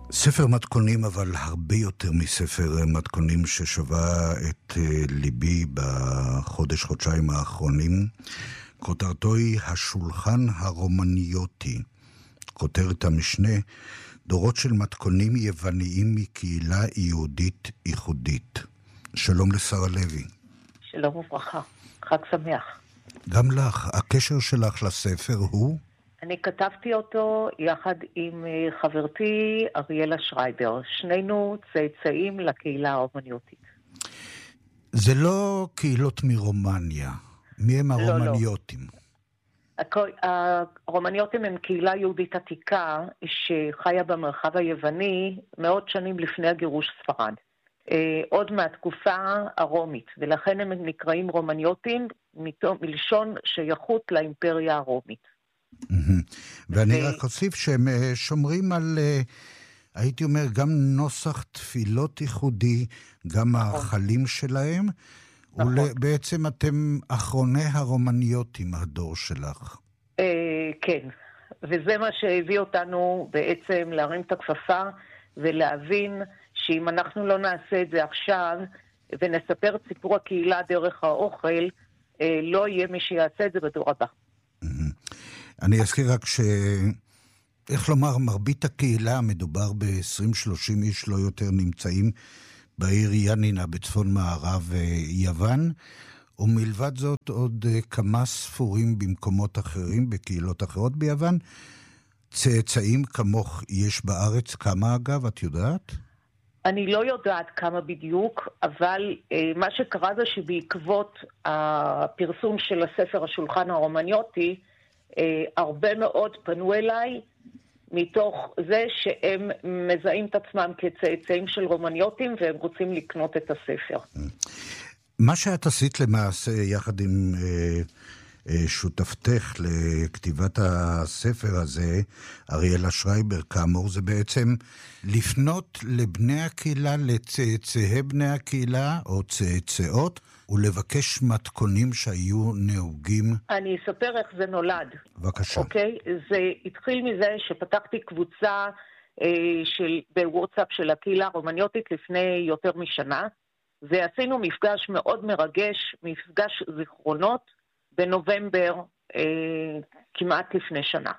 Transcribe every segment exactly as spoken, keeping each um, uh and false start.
ספר מתכונים, אבל הרבה יותר מספר מתכונים ששווה את ליבי בחודש, חודשיים האחרונים. כותרתו היא השולחן הרומניוטי. כותרת המשנה, דורות של מתכונים יווניים מקהילה יהודית ייחודית. שלום לשרה לוי. שלום וברכה, חג שמח. גם לך, הקשר שלך לספר הוא? אני כתבתי אותו יחד עם חברתי אריאלה שרייבר. שנינו צאצאים לקהילה הרומניוטית. זה לא קהילות מרומניה. מי הם הרומניוטים? לא, לא. הרומניוטים הם קהילה יהודית עתיקה שחיה במרחב היווני מאות שנים לפני הגירוש ספרד. עוד מהתקופה הרומית, ולכן הם נקראים רומניוטים מלשון שייכות לאימפריה הרומית. ואני רק אוסיף שהם שומרים על, הייתי אומר, גם נוסח תפילות ייחודי, גם האכלים שלהם, ובעצם אתם אחרוני הרומניוטים, הדור שלך. כן, וזה מה שהביא אותנו בעצם להרים את הכפפה ולהבין שאם אנחנו לא נעשה את זה עכשיו ונספר את סיפור הקהילה דרך האוכל, לא יהיה מי שיעשה את זה בדור הבא. אני אזכיר רק ש... איך לומר, מרבית הקהילה, מדובר ב-עשרים שלושים איש לא יותר, נמצאים בעיר ינינה בצפון מערב יוון, ומלבד זאת עוד כמה ספורים במקומות אחרים, בקהילות אחרות ביוון. צאצאים כמוך יש בארץ, כמה אגב, את יודעת? אני לא יודעת כמה בדיוק, אבל אה, מה שקרה זה שבעקבות הפרסום של הספר השולחן הרומניוטי, אה, הרבה מאוד פנו אליי מתוך זה שהם מזהים את עצמם כצאצאים של רומניוטים והם רוצים לקנות את הספר. מה שאת עשית למעשה יחד עם אה, אה, שותפתך לכתיבת הספר הזה, אריאלה שרייבר כאמור, זה בעצם לפנות לבני הקהילה, לצאצאי בני הקהילה או צאצאות, ולבקש מתכונים שהיו נהוגים. אני אספר איך זה נולד. בבקשה. אוקיי? זה התחיל מזה שפתחתי קבוצה אה, של, בוואטסאפ של הקהילה הרומניוטית לפני יותר משנה, ועשינו מפגש מאוד מרגש, מפגש זיכרונות, בנובמבר אה, כמעט לפני שנה.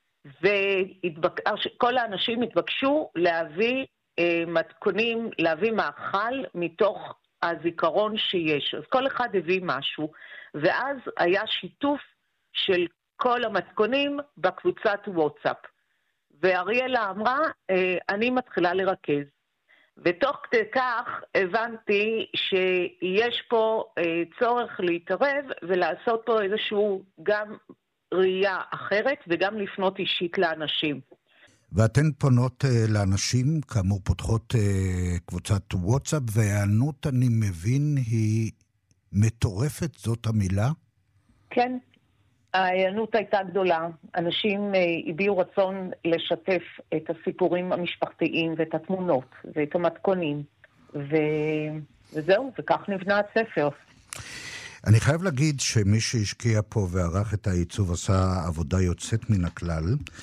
וכל האנשים התבקשו להביא אה, מתכונים, להביא מאכל מתוך הזיכרון שיש. אז כל אחד הביא משהו, ואז היה שיתוף של כל המתכונים בקבוצת וואטסאפ. ואריאלה אמרה, אה, אני מתחילה לרכז. ותוך כדי כך הבנתי שיש פה אה, צורך להתערב ולעשות פה איזשהו גם ראייה אחרת וגם לפנות אישית לאנשים. ואתן פונות uh, לאנשים, כאמור פותחות uh, קבוצת וואטסאפ, והענות אני מבין היא מטורפת, זאת המילה? כן, הענות הייתה גדולה. אנשים uh, הביעו רצון לשתף את הסיפורים המשפחתיים ואת התמונות ואת המתכונים, ו... וזהו, וכך נבנה הספר. אני חייב להגיד שמי שהשקיע פה וערך את העיצוב עשה עבודה יוצאת מן הכלל,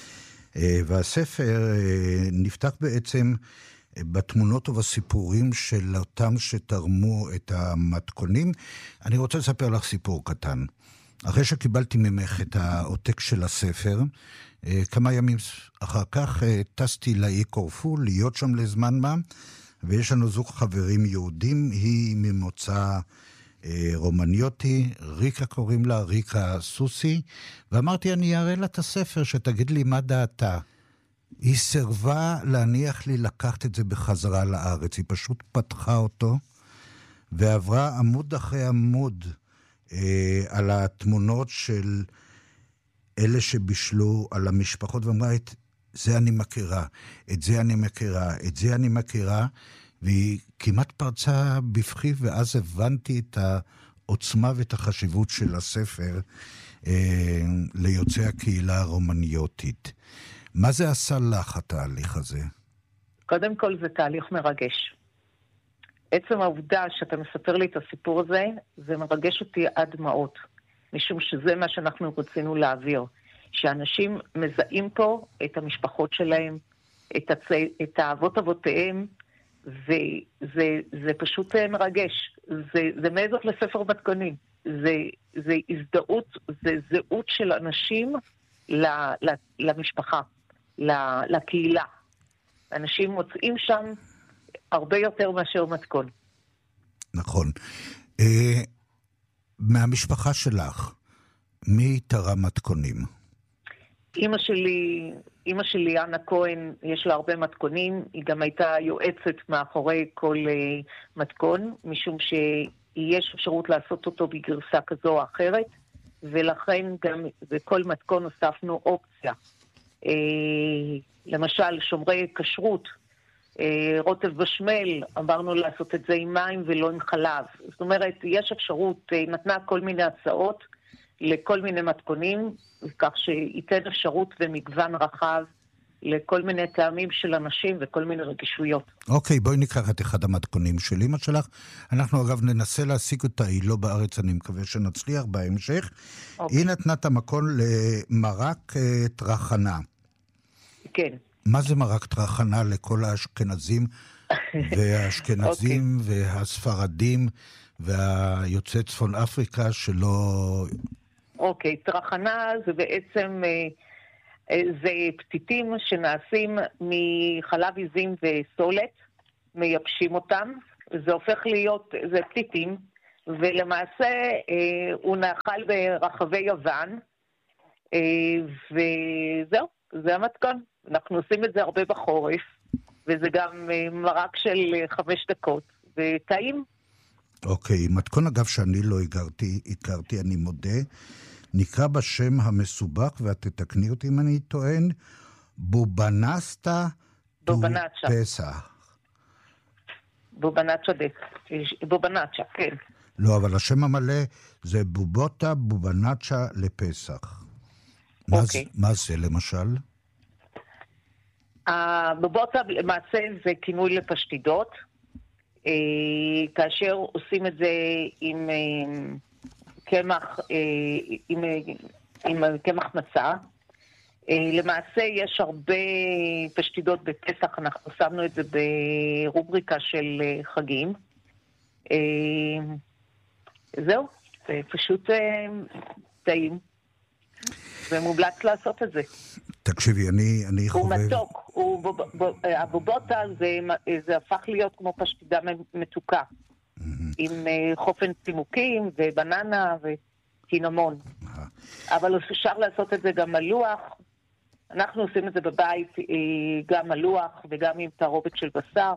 והספר נפתח בעצם בתמונות ובסיפורים של אותם שתרמו את המתכונים. אני רוצה לספר לך סיפור קטן. אחרי שקיבלתי ממך את העותק של הספר, כמה ימים אחר כך טסתי לאי קורפו להיות שם לזמן מה, ויש לנו זוג חברים יהודים, היא ממוצא רומניוטי, ריקה קוראים לה, ריקה סוסי, ואמרתי אני אראה לה את הספר שתגיד לי מה דעתה. היא סרבה להניח לי לקחת את זה בחזרה לארץ, היא פשוט פתחה אותו ועברה עמוד אחרי עמוד אה, על התמונות של אלה שבישלו, על המשפחות, ואמרה את זה אני מכירה, את זה אני מכירה, את זה אני מכירה, והיא כמעט פרצה בבכי, ואז הבנתי את העוצמה ואת החשיבות של הספר אה, ליוצאי הקהילה הרומניוטית. מה זה עשה לך התהליך הזה? קודם כל זה תהליך מרגש. עצם העובדה שאתה מספר לי את הסיפור הזה, זה מרגש אותי עד דמעות, משום שזה מה שאנחנו רצינו להעביר, שאנשים מזהים פה את המשפחות שלהם, את, הצ... את האבות אבותיהם, וזה זה פשוט מרגש. זה, זה מעזות לספר מתכונים. זה, זה הזדהות, זה זהות של אנשים ל, ל, למשפחה, ל, לקהילה. אנשים מוצאים שם הרבה יותר מאשר מתכון. נכון. אה, מהמשפחה שלך, מי תרם מתכונים? אמא שלי, אמא שלי, אנה כהן, יש לה הרבה מתכונים. היא גם הייתה יועצת מאחורי כל uh, מתכון, משום שיש אפשרות לעשות אותו בגרסה כזו או אחרת, ולכן גם בכל מתכון הוספנו אופציה. Uh, למשל, שומרי כשרות, uh, רוטב בשמל, אמרנו לעשות את זה עם מים ולא עם חלב. זאת אומרת, יש אפשרות, uh, נתנה כל מיני הצעות לכל מיני מתכונים, כך שייתן אפשרות ומגוון רחב לכל מיני טעמים של אנשים וכל מיני רגישויות. אוקיי, בואי ניקח את אחד המתכונים של אמא שלך. אנחנו אגב ננסה להשיג אותה, היא לא בארץ, אני מקווה שנצליח בהמשך. אוקיי. היא נתנה את המקום למרק טרחנה. כן. מה זה מרק טרחנה לכל האשכנזים והאשכנזים אוקיי. והספרדים והיוצאי צפון אפריקה שלא... אוקיי, טרחנה זה בעצם, זה פתיתים שנעשים מחלב עיזים וסולת, מייבשים אותם, זה הופך להיות, זה פתיתים, ולמעשה הוא נאכל ברחבי יוון, וזהו, זה המתכון. אנחנו עושים את זה הרבה בחורף, וזה גם מרק של חמש דקות, וטעים. אוקיי, מתכון אגב שאני לא הכרתי, הכרתי, אני מודה, נקרא בשם המסובך, ואת תתקני אותי אם אני טוען, בובנסטה דו פסח. בובנצ'ה דק, בובנצ'ה, כן. לא, אבל השם המלא זה בובוטה בובנצ'ה לפסח. אוקיי. מה, מה זה למשל? הבובוטה למעשה זה כינוי לפשטידות, כאשר עושים את זה עם קמח, עם, עם קמח מצה. למעשה יש הרבה פשטידות בפסח, אנחנו שמנו את זה ברובריקה של חגים. זהו, זה פשוט טעים. ומומלץ לעשות את זה. תקשיבי, אני, אני חובב... הוא מתוק, הוא, ב, ב, ב, הבובוטה זה, זה הפך להיות כמו פשטידה מתוקה, mm-hmm. עם חופן צימוקים ובננה וקינמון. Uh-huh. אבל אפשר לעשות את זה גם על לוח. אנחנו עושים את זה בבית גם על לוח וגם עם תערובת של בשר.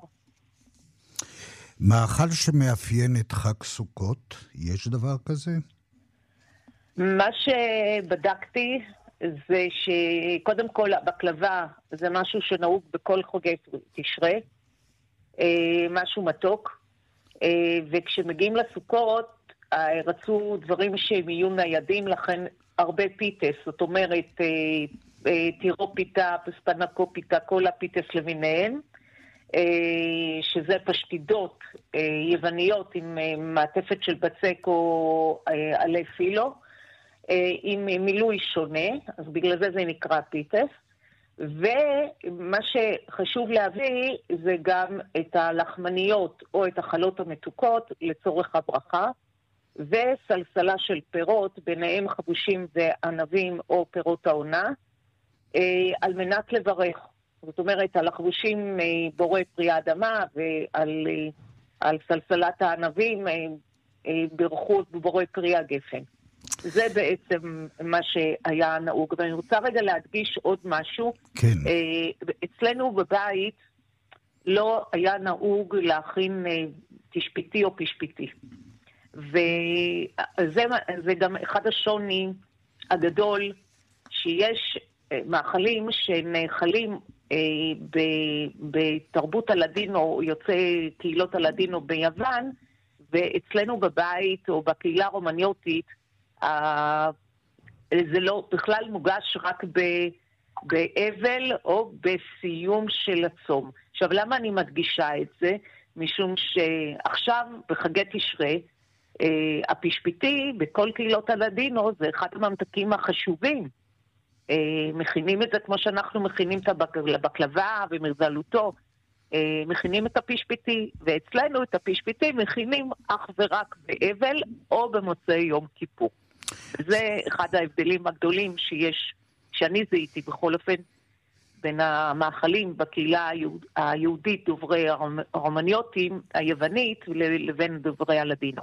מאכל שמאפיין את חג סוכות, יש דבר כזה? מה שבדקתי זה שקודם כל בקלבה זה משהו שנהוג בכל חוגי תשרי, משהו מתוק, וכשמגיעים לסוכות רצו דברים שהם יהיו ניידים, לכן הרבה פיטס, זאת אומרת טירו פיתה, פספנקו פיתה, כל הפיטס למיניהן, שזה פשטידות יווניות עם מעטפת של בצק או עלי פילו, עם מילוי שונה, אז בגלל זה זה נקרא פיטס, ומה שחשוב להביא זה גם את הלחמניות או את החלות המתוקות לצורך הברכה, וסלסלה של פירות, ביניהם חבושים וענבים או פירות העונה, על מנת לברך. זאת אומרת, על החבושים בורא פרי האדמה ועל על סלסלת הענבים ברכו בורא פרי הגפן. זה בעצם מה שהיה נהוג. ואני רוצה רגע להדגיש עוד משהו. כן. אצלנו בבית לא היה נהוג להכין תשפיטי או פשפיטי. וזה זה גם אחד השוני הגדול, שיש מאכלים שנאכלים בתרבות הלדינו, יוצאי קהילות הלדינו ביוון, ואצלנו בבית או בקהילה הרומניוטית, זה לא בכלל מוגש רק באבל או בסיום של הצום. עכשיו, למה אני מדגישה את זה? משום שעכשיו בחגי תשרי, הפשפיטי בכל קהילות הלדינו זה אחד הממתקים החשובים. מכינים את זה כמו שאנחנו מכינים את הבקלבה ומרזלותו, מכינים את הפשפיטי, ואצלנו את הפשפיטי מכינים אך ורק באבל או במוצאי יום כיפור. זה אחד ההבדלים הגדולים שיש, שאני זיהיתי בכל אופן, בין המאכלים בקהילה היהודית דוברי הרומניוטים, היוונית, לבין דוברי הלדינו.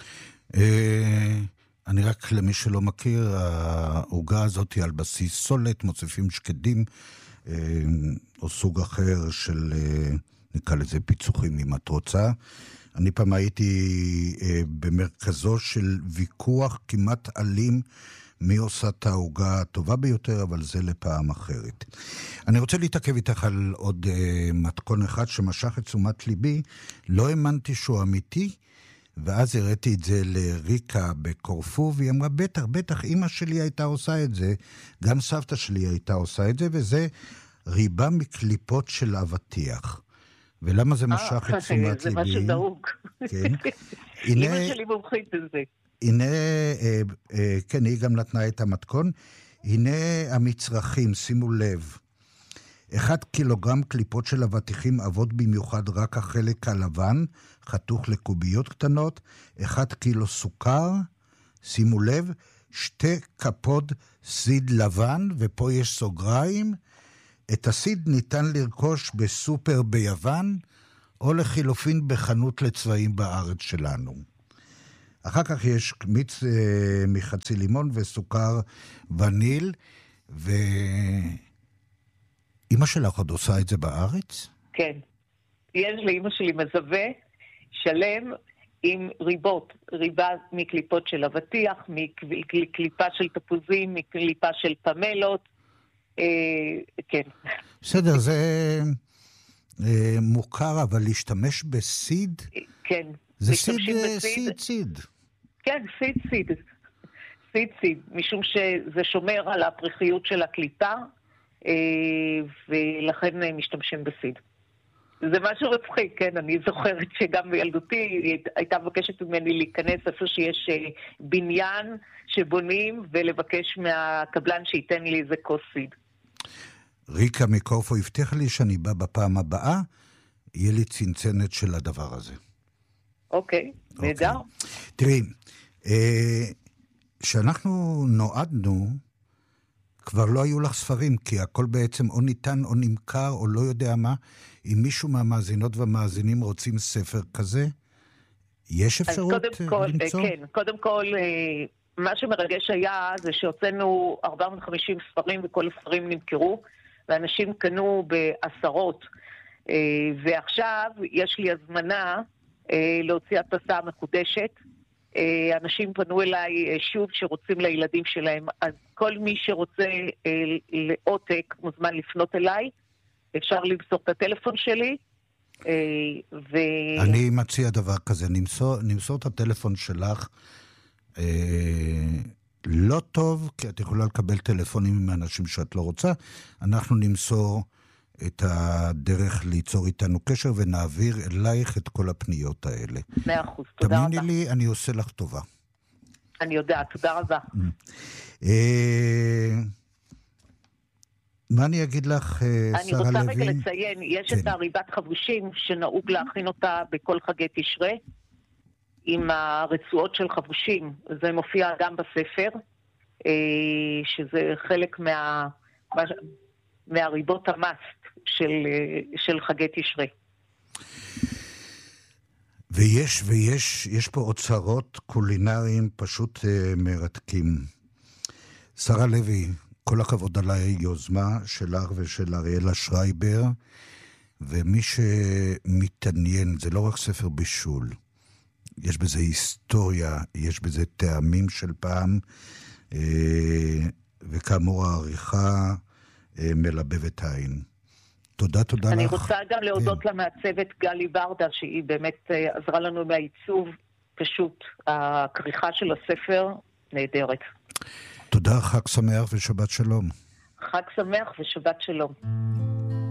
אני רק למי שלא מכיר, העוגה הזאת היא על בסיס סולת, מוסיפים שקדים, או סוג אחר של, נקרא לזה פיצוחים אם את רוצה. אני פעם הייתי במרכזו של ויכוח כמעט אלים, מי עושה את העוגה הטובה ביותר, אבל זה לפעם אחרת. אני רוצה להתעכב איתך על עוד מתכון אחד שמשך את תשומת ליבי, לא האמנתי שהוא אמיתי, ואז הראיתי את זה לריקה בקורפו, והיא אמרה, בטח, בטח, אמא שלי הייתה עושה את זה, גם סבתא שלי הייתה עושה את זה, וזה ריבה מקליפות של אבטיח. ולמה זה משך את תשומת ליבי? זה משהו דרוג. אמא שלי מומחית בזה. הנה, כן, היא גם נתנה את המתכון, הנה המצרכים, שימו לב, אחד קילוגרם קליפות של אבטיחים עבוד במיוחד רק החלק הלבן, חתוך לקוביות קטנות, אחד קילו סוכר, שימו לב, שתי כפות סיד לבן, ופה יש סוגריים, את הסיד ניתן לרכוש בסופר ביוון, או לחילופין בחנות לצבעים בארץ שלנו. אחר כך יש מיץ אה, מחצי לימון וסוכר וניל, ואמא שלך עוד עושה את זה בארץ? כן. יש לאמא שלי מזווה שלם עם ריבות, ריבה מקליפות של אבטיח, מקליפה של תפוזים, מקליפה של פמלות, אה, כן. בסדר, זה אה, מוכר, אבל להשתמש בסיד? כן. זה סיד, סיד, סיד. כן, סיד, סיד. סיד, סיד. משום שזה שומר על הפריחיות של הקליפה, ולכן משתמשים בסיד. זה משהו רצחי, כן, אני זוכרת שגם בילדותי הייתה מבקשת ממני להיכנס איפה שיש בניין שבונים, ולבקש מהקבלן שייתן לי איזה כוס סיד. ריקה מקורפו הבטיח לי שאני בא בפעם הבאה, יהיה לי צנצנת של הדבר הזה. אוקיי, נהדר. תראי, כשאנחנו נועדנו, כבר לא היו לך ספרים, כי הכל בעצם או ניתן או נמכר או לא יודע מה. אם מישהו מהמאזינות והמאזינים רוצים ספר כזה, יש אפשרות למצוא? כן, קודם כל, מה שמרגש היה זה שהוצאנו ארבע מאות וחמישים ספרים וכל הספרים נמכרו, ואנשים קנו בעשרות. ועכשיו יש לי הזמנה להוציא הדפסה מחודשת. אנשים פנו אליי שוב שרוצים לילדים שלהם, אז כל מי שרוצה לעותק מוזמן לפנות אליי, אפשר למסור את הטלפון שלי. ו... אני מציע דבר כזה, נמסור, נמסור את הטלפון שלך, לא טוב, כי את יכולה לקבל טלפונים מאנשים שאת לא רוצה, אנחנו נמסור את הדרך ליצור איתנו קשר, ונעביר אלייך את כל הפניות האלה. מאה אחוז, תודה רבה. תאמיני לי, אני עושה לך טובה. אני יודעת, תודה רבה. מה אני אגיד לך, שרה לוין? אני רוצה רגע לציין, יש את הריבת חבושים, שנהוג להכין אותה בכל חגי תשרי, עם הרצועות של חבושים. זה מופיע גם בספר, שזה חלק מה... מהריבות המאסט של, של חגי תשרי. ויש, ויש, יש פה אוצרות קולינריים פשוט uh, מרתקים. שרה לוי, כל הכבוד על היוזמה שלך ושל אריאלה שרייבר, ומי שמתעניין, זה לא רק ספר בישול, יש בזה היסטוריה, יש בזה טעמים של פעם, uh, וכאמור העריכה, מלבבת העין. תודה, תודה אני לך. אני רוצה גם להודות כן. למעצבת גלי ברדה, שהיא באמת עזרה לנו מהעיצוב, פשוט הכריכה של הספר נהדרת. תודה, חג שמח ושבת שלום. חג שמח ושבת שלום.